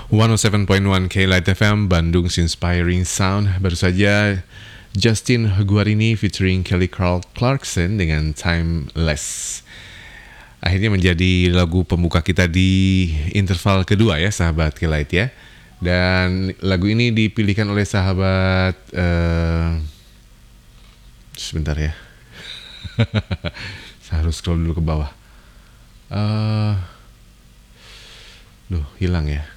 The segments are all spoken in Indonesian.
107.1 K-Light FM, Bandung's Inspiring Sound. Baru saja Justin Guarini featuring Kelly Clarkson dengan Timeless. Akhirnya menjadi lagu pembuka kita di interval kedua ya, sahabat K-Light ya. Dan lagu ini dipilihkan oleh sahabat sebentar ya. Saya harus scroll dulu ke bawah. Hilang ya.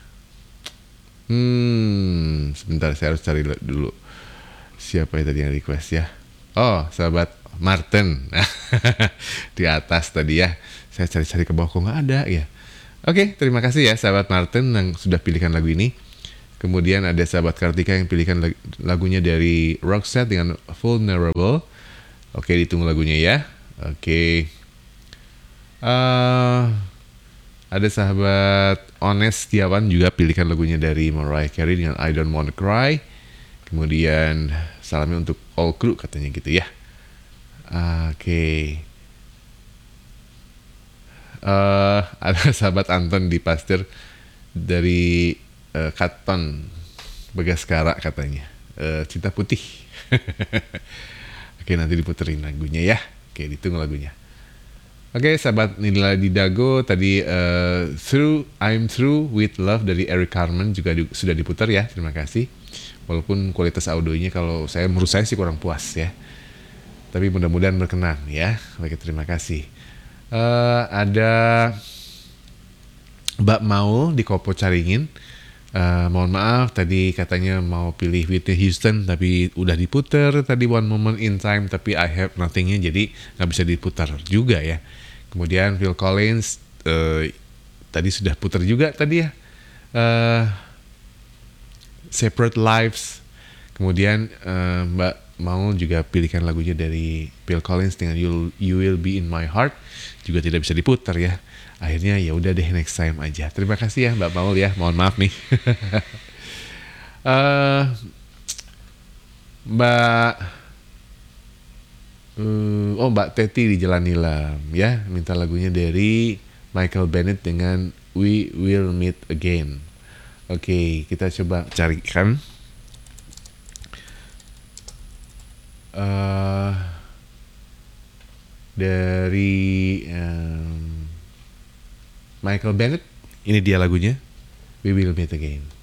Sebentar, saya harus cari dulu siapa yang tadi yang request ya. Oh, sahabat Martin. Di atas tadi ya. Saya cari-cari ke bawah kok nggak ada ya. Oke, terima kasih ya sahabat Martin yang sudah pilihkan lagu ini. Kemudian ada sahabat Kartika yang pilihkan lagunya dari Roxette dengan Vulnerable. Oke, ditunggu lagunya ya. Oke. Ada sahabat Honest Setiawan juga pilihkan lagunya dari Mariah Carey dengan I Don't Wanna Cry. Kemudian salamnya untuk all crew katanya gitu ya. Oke. Ada sahabat Anton di Pasteur dari Katon Bagaskara katanya. Cinta Putih. Oke, nanti diputerin lagunya ya. Oke, ditunggu lagunya. Oke, sahabat Nila Didago tadi I'm Through With Love dari Eric Carmen juga sudah diputar ya, terima kasih. Walaupun kualitas audionya menurut saya sih kurang puas ya. Tapi mudah-mudahan berkenan ya. Oke, terima kasih. Ada Mbak Maul di Kopo Caringin. Mohon maaf tadi katanya mau pilih Whitney Houston tapi udah diputer tadi One Moment in Time tapi I Have Nothingnya jadi nggak bisa diputar juga ya. Kemudian Phil Collins tadi sudah putar juga tadi ya, Separate Lives. Kemudian Mbak mau juga pilihkan lagunya dari Phil Collins dengan You Will Be in My Heart juga tidak bisa diputar ya. Akhirnya ya udah deh, next time aja. Terima kasih ya Mbak Maul ya, mohon maaf nih. Mbak Teti di Jalan Nilam ya, minta lagunya dari Michael Bennett dengan We Will Meet Again. Oke, kita coba carikan. Dari Michael Bennett, ini dia lagunya We Will Meet Again.